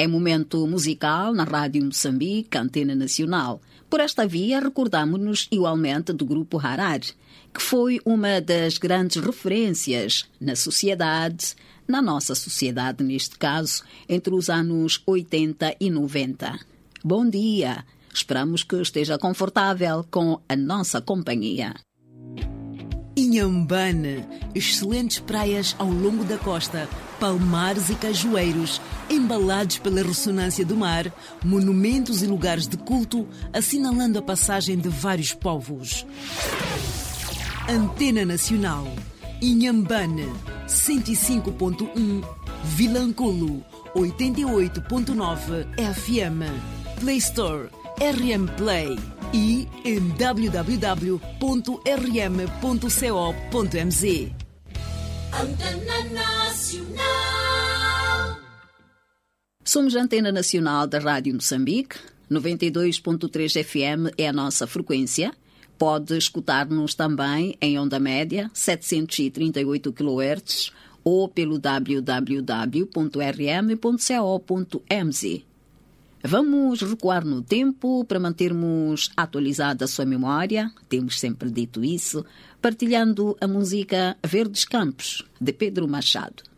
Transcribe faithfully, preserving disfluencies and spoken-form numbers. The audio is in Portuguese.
É momento musical na Rádio Moçambique, Antena Nacional. Por esta via, recordamos-nos igualmente do grupo Harar, que foi uma das grandes referências na sociedade, na nossa sociedade neste caso, entre os anos oitenta e noventa. Bom dia! Esperamos que esteja confortável com a nossa companhia. Inhambane, excelentes praias ao longo da costa, palmares e cajueiros, embalados pela ressonância do mar, monumentos e lugares de culto, assinalando a passagem de vários povos. Antena Nacional, Inhambane, cento e cinco ponto um, Vilanculo, oitenta e oito ponto nove F M, Play Store, R M Play e em w w w ponto r m ponto co ponto m z. Antena Nacional. Somos a Antena Nacional da Rádio Moçambique. noventa e dois ponto três F M é a nossa frequência. Pode escutar-nos também em onda média, setecentos e trinta e oito quilohertz, ou pelo w w w ponto r m ponto co ponto m z. Vamos recuar no tempo para mantermos atualizada a sua memória, temos sempre dito isso, partilhando a música Verdes Campos, de Pedro Machado.